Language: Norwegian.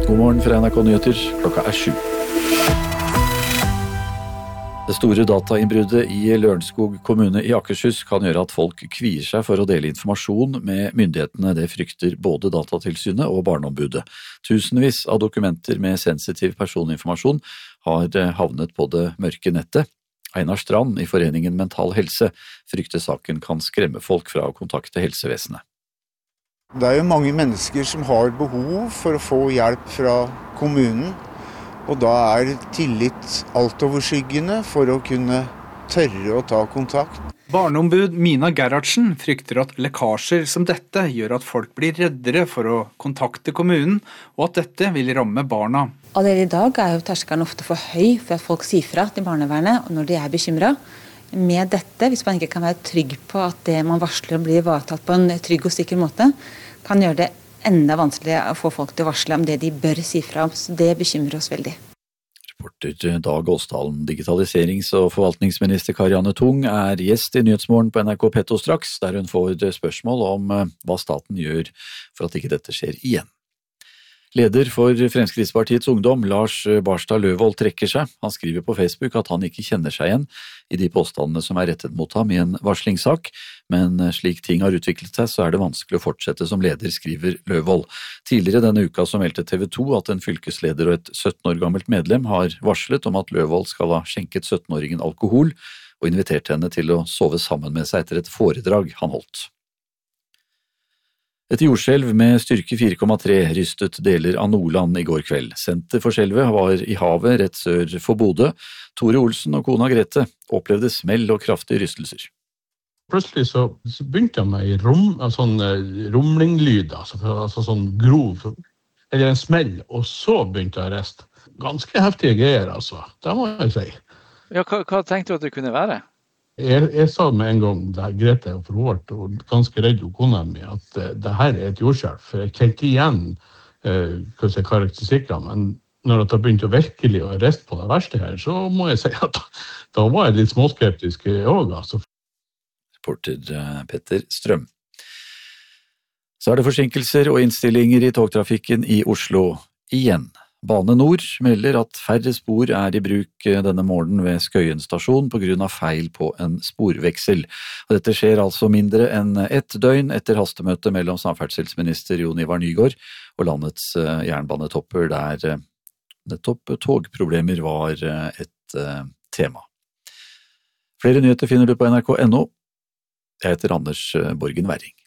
God morgen fra NRK Nyheter, klokka 7. Det store datainnbruddet i Lørenskog kommune i Akershus kan gjøre at folk kvier seg for å dele informasjon med myndighetene. Det frykter både Datatilsynet og Barneombudet. Tusenvis av dokumenter med sensitiv personinformasjon har havnet på det mørke nettet. Einar Strand i Foreningen Mental Helse frykter saken kan skremme folk fra å kontakte helsevesenet. Det er jo mange mennesker som har behov for å få hjelp fra kommunen, og da er tillit altoverskyggende for å kunne tørre å ta kontakt. Barneombud Mina Gerhardsen frykter at lekkasjer som dette gjør at folk blir reddere for å kontakte kommunen, og at dette vil ramme barna. Allerede i dag er jo terskelen ofte for høy for at folk sier fra til barnevernet når de er bekymret. Med dette, hvis man ikke kan være trygg på at det man varsler blir ivaretatt på en trygg og sikker måte, kan gjøre det enda vanskeligere å få folk til å varsle om det de bør si fra om. Så det bekymrer oss veldig. Reporter Dag Åsdalen, digitaliserings- og forvaltningsminister Karianne Tung er gjest i Nyhetsmorgen på NRK P2 straks, der hun får spørsmål om hva staten gjør for at ikke dette skjer igjen. Leder for Fremskrittspartiets Ungdom, Lars Barstad Løvold, trekker seg. Han skriver på Facebook at han ikke kjenner seg igjen i de påstandene som er rettet mot ham i en varslingssak, men slik ting har utviklet seg, så er det vanskelig å fortsette som leder, skriver Løvold. Tidligere denne uka så meldte TV 2 at en fylkesleder og et 17 år gammelt medlem har varslet om at Løvold skal ha skjenket 17-åringen alkohol og invitert henne til å sove sammen med seg etter et foredrag han holdt. Et jordskjelv med styrke 4,3 rystet deler av Nordland i går kveld. Senter for skjelvet var i havet rett sør for Bodø. Tore Olsen og kona Grete opplevde smell og kraftige rystelser. Plutselig så begynte jeg med sånn rumlinglyd, altså sånn grov, eller en smell, og så begynte jeg å riste. Ganske heftige greier, altså. Det må jeg si. Ja, hva tenkte du at det kunne være? Jeg sa med en gang, da Grete og forhårt, og ganske redd kona mi, at det her er et jordskjelv. For jeg kjente igjen karakteristikkene, men når det begynte virkelig å riste på det verste her, så må jeg si at da var jeg litt småskeptisk også, altså. Reporter Petter Strøm. Så er det forsinkelser og innstillinger i togtrafikken i Oslo igjen. Bane Nor melder at færre spor er i bruk denne morgenen ved Skøyen stasjon på grunn av feil på en sporveksel. Og dette skjer altså mindre enn ett døgn etter hastemøtet mellom samferdselsminister Jon Ivar Nygård og landets jernbanetopper, der nettopp togproblemer var et tema. Flere nyheter finner du på nrk.no. Jeg heter Anders Borgen Werring.